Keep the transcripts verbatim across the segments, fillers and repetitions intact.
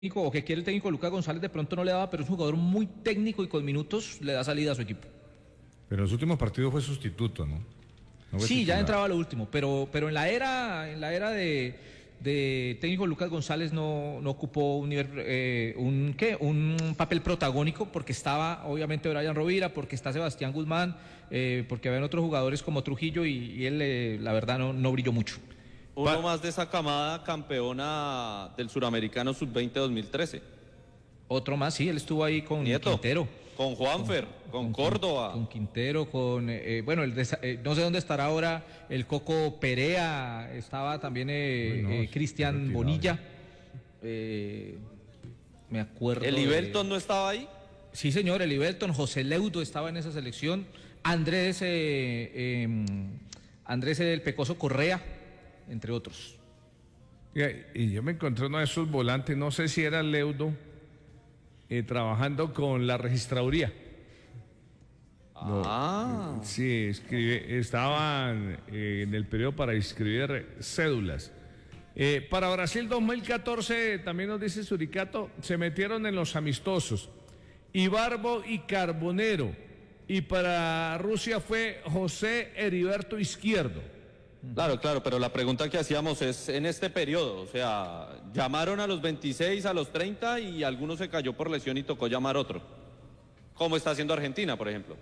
o que quiere el técnico Lucas González de pronto no le daba, pero es un jugador muy técnico y con minutos le da salida a su equipo. Pero en los últimos partidos fue sustituto, ¿no? No fue sí, titular. Ya entraba a lo último, pero, pero en la era, en la era de, de técnico Lucas González no, no ocupó un, nivel, eh, un, ¿qué? un papel protagónico, porque estaba obviamente Brian Rovira, porque está Sebastián Guzmán, eh, porque habían otros jugadores como Trujillo y, y él eh, la verdad no, no brilló mucho. Uno pa más de esa camada campeona del Suramericano sub veinte dos mil trece. Otro más, sí, él estuvo ahí con Nieto, Quintero. Con Juanfer, con, con, con Córdoba. Con Quintero, con, eh, bueno, el de, eh, no sé dónde estará ahora el Coco Perea, estaba también eh, no, eh, Cristian Bonilla. Eh, me acuerdo. ¿El Ibelton de... no estaba ahí? Sí, señor, el Ibelton, José Leudo estaba en esa selección, Andrés, eh, eh, Andrés el Pecoso Correa, entre otros. Y, y yo me encontré uno de esos volantes, no sé si era Leudo, eh, trabajando con la registraduría. Ah. No, sí, escribe, estaban eh, en el periodo para inscribir cédulas. Eh, para Brasil dos mil catorce, también nos dice Suricato, se metieron en los amistosos Ibarbo y Carbonero. Y para Rusia fue José Heriberto Izquierdo. Claro, claro, pero la pregunta que hacíamos es en este periodo, o sea, llamaron a los veintiséis, a los treinta y alguno se cayó por lesión y tocó llamar otro. ¿Cómo está haciendo Argentina, por ejemplo?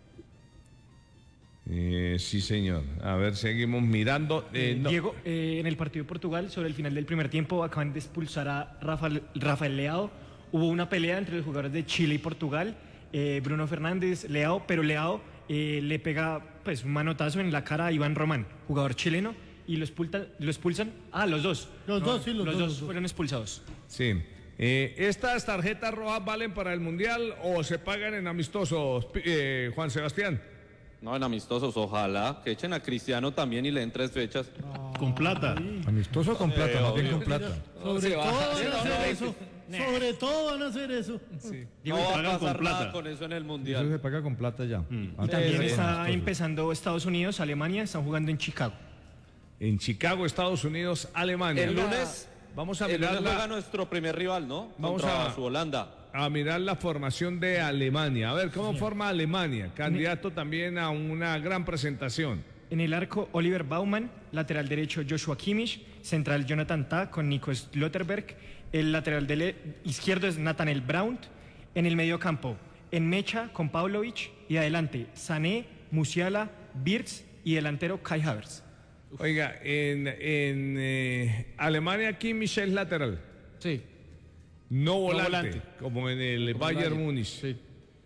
Eh, sí, señor. A ver, seguimos mirando. Eh, eh, no. Diego, eh, en el partido de Portugal, sobre el final del primer tiempo, acaban de expulsar a Rafael, Rafael Leao. Hubo una pelea entre los jugadores de Chile y Portugal. Eh, Bruno Fernández, Leao, pero Leao eh, le pega pues un manotazo en la cara a Iván Román, jugador chileno, y lo expulsan, lo expulsan. Ah, los dos. Los no, dos, sí, los, los dos, dos los dos fueron expulsados. Sí. Eh, ¿Estas tarjetas rojas valen para el Mundial o se pagan en amistosos, eh, Juan Sebastián? No, en amistosos, ojalá que echen a Cristiano también y le den tres fechas. Oh, con plata. Ahí. Amistoso o con plata, Eh, más bien obvio. con plata. Sobre todo van a no, hacer no, eso. Sobre todo van a hacer eso. Sí. No va a pagan con pasar nada plata. con eso en el Eso Mundial. se paga con plata ya. Mm. Y también sí, está sí. empezando Estados Unidos, Alemania, están jugando en Chicago. En Chicago, Estados Unidos, Alemania. El lunes, vamos a el mirar lunes la, juega nuestro primer rival, ¿no? Vamos Contra a- su Holanda. a mirar la formación de Alemania. A ver, ¿cómo Sí. forma Alemania? Candidato también a una gran presentación. En el arco, Oliver Baumann, lateral derecho Joshua Kimmich, central Jonathan Tah con Nico Slotterberg, el lateral dele- izquierdo es Nathaniel Braun, en el medio campo, en Mecha con Pavlovic y adelante Sané, Musiala, Wirtz y delantero Kai Havertz. Oiga, en, en eh, Alemania, Kimmich es lateral, Sí. no volante, volante. como en el Como Bayern Bayern, Múnich. sí.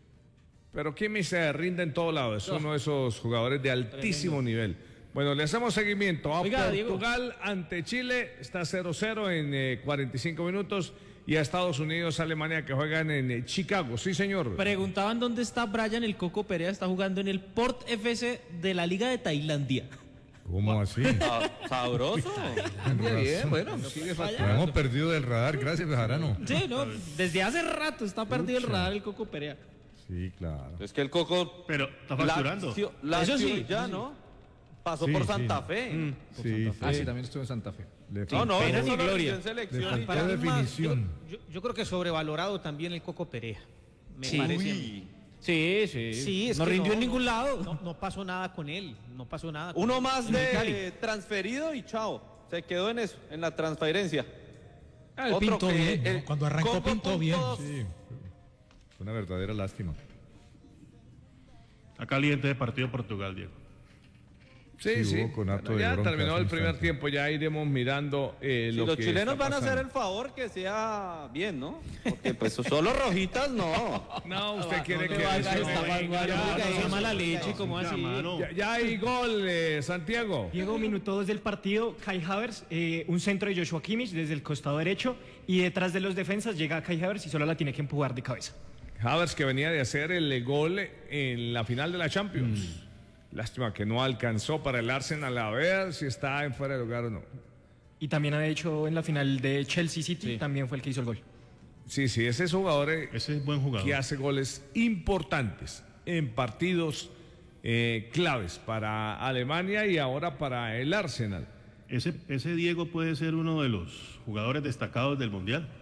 Pero Kimmich se rinde en todo lado, es No. uno de esos jugadores de altísimo nivel. Bueno, le hacemos seguimiento a Oiga, Diego. Portugal ante Chile, está cero cero en eh, cuarenta y cinco minutos, y a Estados Unidos, Alemania, que juegan en eh, Chicago. Sí, señor. Preguntaban dónde está Brian el Coco Perea, está jugando en el Port F C de la Liga de Tailandia. ¿Cómo así? Sa- Sabroso. Muy bien, bueno, sigue faltando. Hemos perdido del radar, gracias, Bejarano. Sí, no, desde hace rato está perdido el radar el Coco Perea. Sí, claro. Es que el Coco... Pero está facturando. Lazio- Lazio Eso sí, ya, eso sí. ¿no? Pasó Sí, por sí. Santa Fe. Sí, Ah, sí, también estuvo en Santa Fe. le No, no, Pena eso ni solo gloria. en selección. Le y faltó ya. Para mí más, definición. yo, yo- yo creo que sobrevalorado también el Coco Perea. Me Sí. parece. a mí. Uy. Sí, sí. Sí, es no que rindió no, en ningún no, lado. No, no pasó nada con él. No pasó nada. con Uno él. más En el Cali. de transferido y chao. Se quedó en eso, en la transferencia. Ah, él Otro pintó que bien, ¿no? el Cuando arrancó Coco pintó bien. puntos. Sí. Fue una verdadera lástima. Está caliente de partido Portugal, Diego. Sí, Sí, sí. hubo conato Bueno, de ya bronca terminó hace el primer instante. tiempo, ya iremos mirando eh, Si lo los que chilenos está van a hacer pasando. el favor que sea bien, ¿no? Porque pues solo rojitas no. No, usted quiere no que... haga eso- esta ya, barbaridad, ya, que ya, sea mala leche, Es como un así. mano. ya, ya hay gol, eh, Santiago. Diego, minuto dos del partido, Kai Havertz, eh, un centro de Joshua Kimmich desde el costado derecho y detrás de los defensas llega Kai Havertz y solo la tiene que empujar de cabeza. Havertz, que venía de hacer el gol en la final de la Champions. Lástima que no alcanzó para el Arsenal, a ver si está en fuera de lugar o no. Y también ha hecho en la final de Chelsea City, también fue el que hizo el gol. Sí, sí, ese es jugador eh, Ese es buen jugador. que hace goles importantes en partidos eh, claves para Alemania y ahora para el Arsenal. Ese, ese Diego puede ser uno de los jugadores destacados del Mundial.